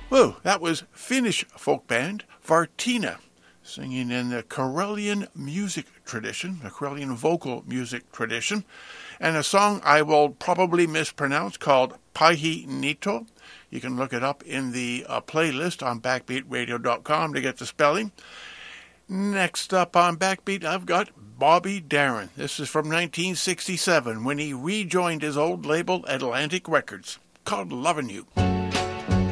Whoa, that was Finnish folk band Vartina, singing in the Karelian music tradition, the Karelian vocal music tradition, and a song I will probably mispronounce called Paihi Nito. You can look it up in the playlist on backbeatradio.com to get the spelling. Next up on Backbeat, I've got Bobby Darin. This is from 1967 when he rejoined his old label Atlantic Records, called Lovin' You.